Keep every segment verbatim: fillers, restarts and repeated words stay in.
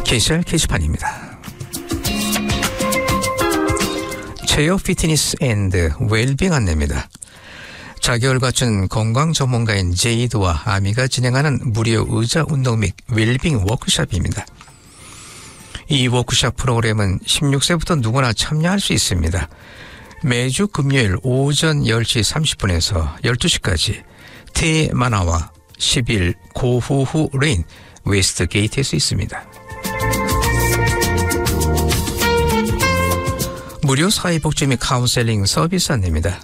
케이씨알 게시판입니다. 체어 피트니스 앤드 웰빙 안내입니다. 자격을 갖춘 건강 전문가인 제이드와 아미가 진행하는 무료 의자 운동 및 웰빙 워크숍입니다. 이 워크숍 프로그램은 십육 세부터 누구나 참여할 수 있습니다. 매주 금요일 오전 열 시 삼십 분에서 열두 시까지 테마나와 십일 고후후 레인 웨스트 게이트에서 있습니다. 무료 사회복지 및 카운셀링 서비스 안내입니다.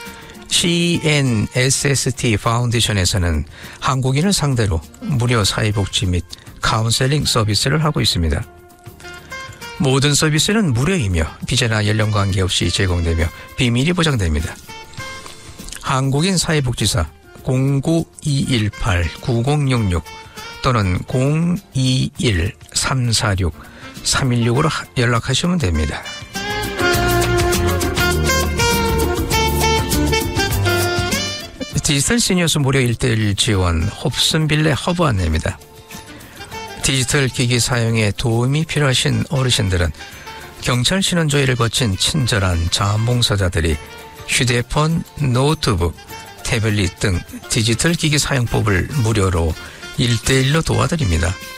씨엔에스에스티 파운데이션에서는 한국인을 상대로 무료 사회복지 및 카운셀링 서비스를 하고 있습니다. 모든 서비스는 무료이며 비자나 연령 관계없이 제공되며 비밀이 보장됩니다. 한국인 사회복지사 공구이일팔 구공육육 또는 공이일 삼사육 삼일육으로 연락하시면 됩니다. 디지털 시니어스 무료 일대일 지원 홉슨빌레 허브 안내입니다. 디지털 기기 사용에 도움이 필요하신 어르신들은 경찰 신원 조회를 거친 친절한 자원봉사자들이 휴대폰, 노트북, 태블릿 등 디지털 기기 사용법을 무료로 일대일로 도와드립니다.